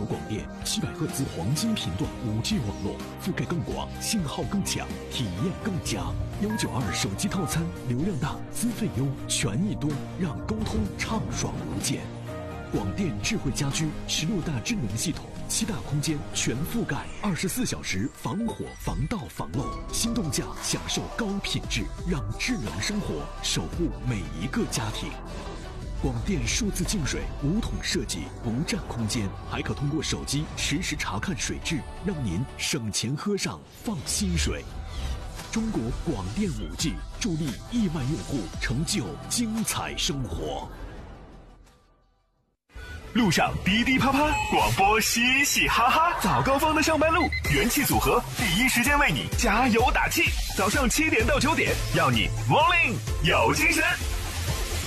广电700赫兹黄金频段5G 网络，覆盖更广，信号更强，体验更佳。192手机套餐，流量大，资费优，权益多，让沟通畅爽无间。广电智慧家居16大智能系统，7大空间全覆盖，24小时防火防盗防漏，心动价享受高品质，让智能生活守护每一个家庭。广电数字净水无桶设计，不占空间，还可通过手机实时查看水质，让您省钱喝上放心水。中国广电5G助力亿万用户成就精彩生活。 路上滴滴啪啪，广播嘻嘻哈哈，早高峰的上班路，元气组合第一时间为你加油打气。早上7点到9点，要你 morning 有精神。